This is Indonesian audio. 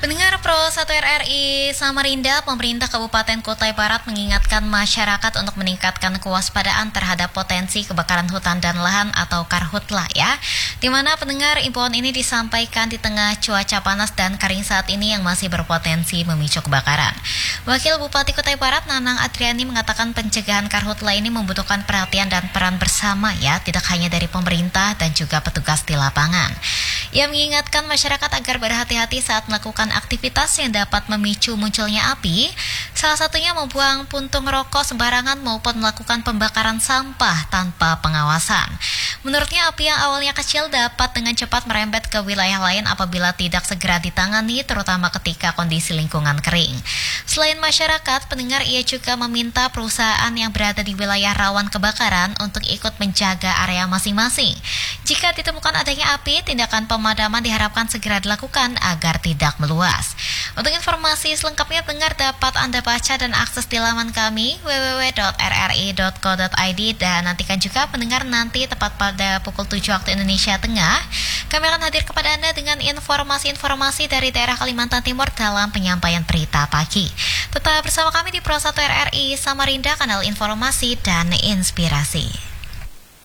Pendengar Pro 1 RRI Samarinda, pemerintah Kabupaten Kutai Barat mengingatkan masyarakat untuk meningkatkan kewaspadaan terhadap potensi kebakaran hutan dan lahan atau karhutla ya. Di mana pendengar imbauan ini disampaikan di tengah cuaca panas dan kering saat ini yang masih berpotensi memicu kebakaran. Wakil Bupati Kutai Barat Nanang Adriani mengatakan pencegahan karhutla ini membutuhkan perhatian dan peran bersama ya, tidak hanya dari pemerintah dan juga petugas di lapangan. Ia mengingatkan masyarakat agar berhati-hati saat melakukan aktivitas yang dapat memicu munculnya api, salah satunya membuang puntung rokok sembarangan maupun melakukan pembakaran sampah tanpa pengawasan. Menurutnya api yang awalnya kecil dapat dengan cepat merembet ke wilayah lain apabila tidak segera ditangani, terutama ketika kondisi lingkungan kering. Selain masyarakat, pendengar ia juga meminta perusahaan yang berada di wilayah rawan kebakaran untuk ikut menjaga area masing-masing. Jika ditemukan adanya api, tindakan pemadaman diharapkan segera dilakukan agar tidak meluas. Untuk informasi selengkapnya pendengar dapat Anda baca dan akses di laman kami www.rri.co.id, dan nantikan juga pendengar nanti tepat pada pukul 7 waktu Indonesia Tengah. Kami akan hadir kepada Anda dengan informasi-informasi dari daerah Kalimantan Timur dalam penyampaian berita pagi. Tetap bersama kami di Pro 1 RRI Samarinda, kanal informasi dan inspirasi.